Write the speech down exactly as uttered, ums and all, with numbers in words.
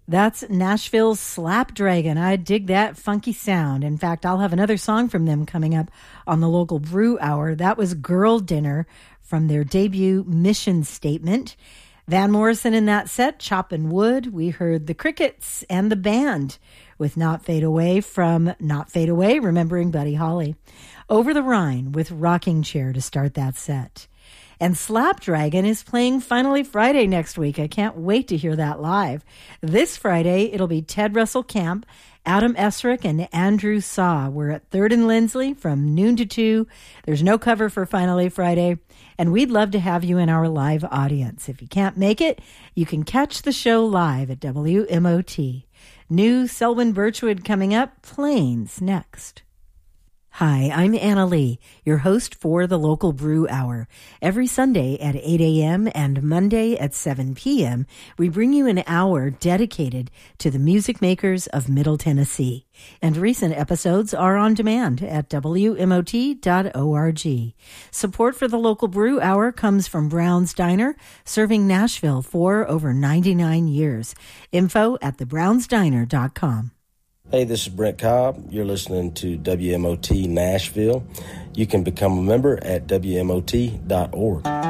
That's Nashville's Slapdragon. I dig that funky sound. In fact, I'll have another song from them coming up on the local brew hour. That was Girl Dinner from their debut Mission Statement. Van Morrison in that set, Choppin' Wood. We heard the Crickets and the band with Not Fade Away from Not Fade Away, remembering Buddy Holly. Over the Rhine with Rocking Chair to start that set. And Slapdragon is playing Finally Friday next week. I can't wait to hear that live. This Friday, it'll be Ted Russell Camp, Adam Esrick, and Andrew Saw. We're at third and Lindsley from noon to two. There's no cover for Finally Friday, and we'd love to have you in our live audience. If you can't make it, you can catch the show live at W M O T. New Selwyn Birchwood coming up, Plains next. Hi, I'm Anna Lee, your host for the Local Brew Hour. Every Sunday at eight a.m. and Monday at seven p.m., we bring you an hour dedicated to the music makers of Middle Tennessee. And recent episodes are on demand at W M O T dot org. Support for the Local Brew Hour comes from Brown's Diner, serving Nashville for over ninety-nine years. Info at the browns diner dot com. Hey, this is Brent Cobb. You're listening to W M O T Nashville. You can become a member at W M O T dot org.